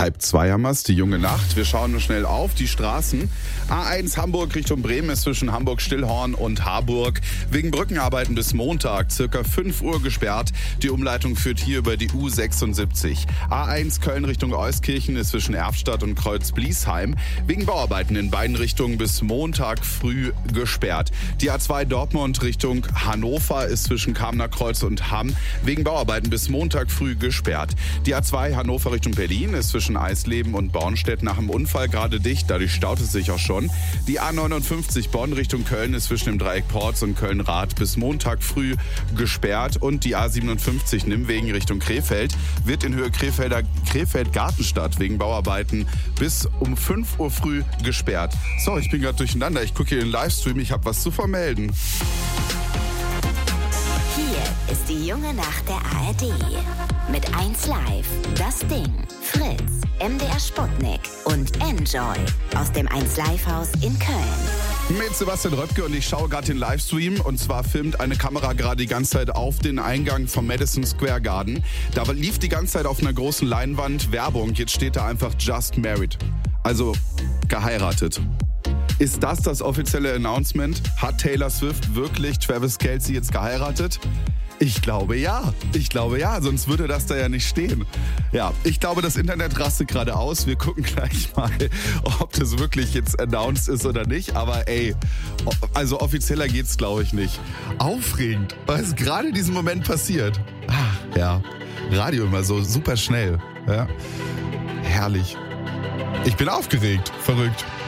1:30 haben wir's, die junge Nacht. Wir schauen nur schnell auf die Straßen. A1 Hamburg Richtung Bremen ist zwischen Hamburg-Stillhorn und Harburg wegen Brückenarbeiten bis Montag circa 5 Uhr gesperrt. Die Umleitung führt hier über die U76. A1 Köln Richtung Euskirchen ist zwischen Erftstadt und Kreuz-Bliesheim wegen Bauarbeiten in beiden Richtungen bis Montag früh gesperrt. Die A2 Dortmund Richtung Hannover ist zwischen Kamener Kreuz und Hamm wegen Bauarbeiten bis Montag früh gesperrt. Die A2 Hannover Richtung Berlin ist zwischen Eisleben und Bornstedt nach dem Unfall gerade dicht, dadurch staut es sich auch schon. Die A59 Bonn Richtung Köln ist zwischen dem Dreieck Porz und Köln-Rath bis Montag früh gesperrt und die A57 Nimwegen Richtung Krefeld wird in Höhe Krefeld-Gartenstadt wegen Bauarbeiten bis um 5 Uhr früh gesperrt. So, ich bin gerade durcheinander, ich gucke hier den Livestream, ich habe was zu vermelden. Hier ist die junge Nacht der ARD. Mit 1Live, Das Ding, Fritz, MDR Sputnik und Enjoy aus dem 1Live-Haus in Köln. Mit Sebastian Röpke und ich schaue gerade den Livestream und zwar filmt eine Kamera gerade die ganze Zeit auf den Eingang vom Madison Square Garden. Da lief die ganze Zeit auf einer großen Leinwand Werbung, jetzt steht da einfach Just Married, also geheiratet. Ist das offizielle Announcement? Hat Taylor Swift wirklich Travis Kelce jetzt geheiratet? Ich glaube ja, sonst würde das da ja nicht stehen. Ja, ich glaube, das Internet rastet gerade aus. Wir gucken gleich mal, ob das wirklich jetzt announced ist oder nicht. Aber ey, also offizieller geht's, glaube ich, nicht. Aufregend, was gerade in diesem Moment passiert. Ach, ja, Radio immer so super schnell. Ja. Herrlich. Ich bin aufgeregt, verrückt.